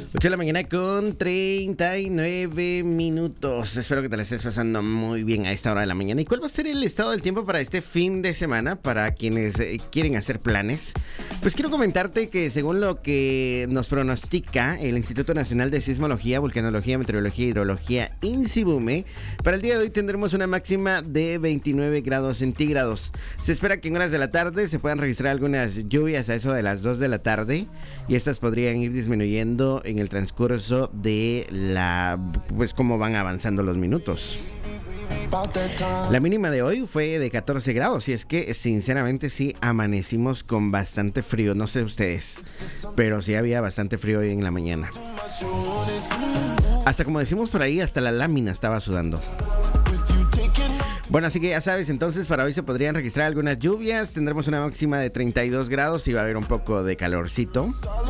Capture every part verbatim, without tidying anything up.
ocho de la mañana con treinta y nueve minutos. Espero que te la estés pasando muy bien a esta hora de la mañana. ¿Y cuál va a ser el estado del tiempo para este fin de semana? Para quienes eh, quieren hacer planes. Pues quiero comentarte que según lo que nos pronostica el Instituto Nacional de Sismología, Vulcanología, Meteorología y Hidrología, INSIBUME, para el día de hoy tendremos una máxima de veintinueve grados centígrados. Se espera que en horas de la tarde se puedan registrar algunas lluvias a eso de las dos de la tarde. Y estas podrían ir disminuyendo en el transcurso de la, pues cómo van avanzando los minutos. La mínima de hoy fue de catorce grados y es que sinceramente sí amanecimos con bastante frío, no sé ustedes, pero sí había bastante frío hoy en la mañana. Hasta como decimos por ahí, hasta la lámina estaba sudando. Bueno, así que ya sabes, entonces para hoy se podrían registrar algunas lluvias. Tendremos una máxima de treinta y dos grados y va a haber un poco de calorcito.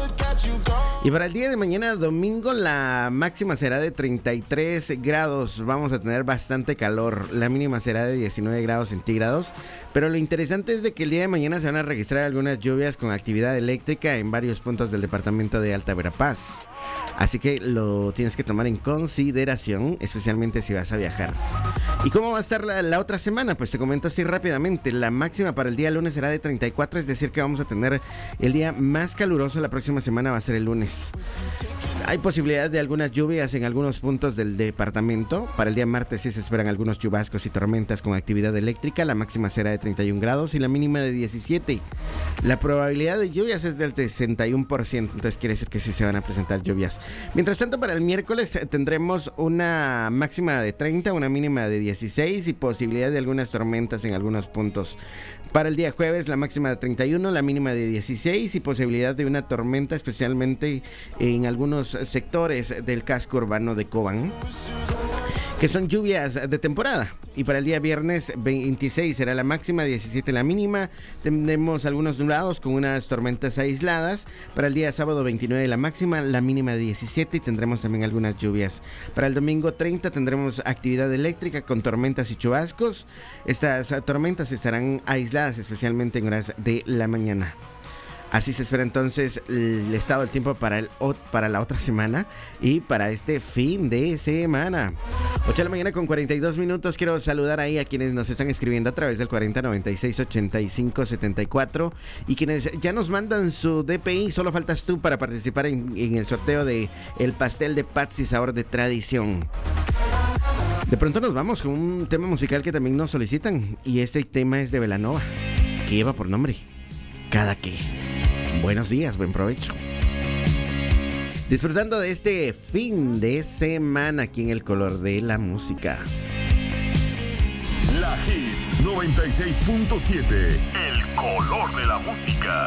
Y para el día de mañana, domingo, la máxima será de treinta y tres grados. Vamos a tener bastante calor. La mínima será de diecinueve grados centígrados. Pero lo interesante es de que el día de mañana se van a registrar algunas lluvias con actividad eléctrica en varios puntos del departamento de Alta Verapaz. Así que lo tienes que tomar en consideración, especialmente si vas a viajar. ¿Y cómo va a estar la, la otra semana? Pues te comento así rápidamente. La máxima para el día lunes será de treinta y cuatro, es decir que vamos a tener el día más caluroso la próxima semana, va a ser el lunes. Hay posibilidad de algunas lluvias en algunos puntos del departamento. Para el día martes sí se esperan algunos chubascos y tormentas con actividad eléctrica. La máxima será de treinta y un grados y la mínima de diecisiete. La probabilidad de lluvias es del sesenta y uno por ciento, entonces quiere decir que sí se van a presentar lluvias. Mientras tanto, para el miércoles tendremos una máxima de treinta, una mínima de dieciséis y posibilidad de algunas tormentas en algunos puntos. Para el día jueves, la máxima de treinta y uno, la mínima de dieciséis y posibilidad de una tormenta, especialmente en algunos sectores del casco urbano de Cobán, que son lluvias de temporada. Y para el día viernes veintiséis será la máxima, diecisiete la mínima. Tendremos algunos nublados con unas tormentas aisladas. Para el día sábado veintinueve la máxima, la mínima de diecisiete y tendremos también algunas lluvias. Para el domingo treinta tendremos actividad eléctrica con tormentas y chubascos. Estas tormentas estarán aisladas especialmente en horas de la mañana. Así se espera entonces el estado del tiempo para, el, para la otra semana y para este fin de semana. ocho de la mañana con cuarenta y dos minutos. Quiero saludar ahí a quienes nos están escribiendo a través del cuarenta noventa y seis ochenta y cinco setenta y cuatro y quienes ya nos mandan su D P I. Solo faltas tú para participar en, en el sorteo de el pastel de Patsy sabor de tradición. De pronto nos vamos con un tema musical que también nos solicitan y este tema es de Belanova, que lleva por nombre Cada Que. Buenos días, buen provecho. Disfrutando de este fin de semana aquí en El Color de la Música. La Hits noventa y seis punto siete. El Color de la Música.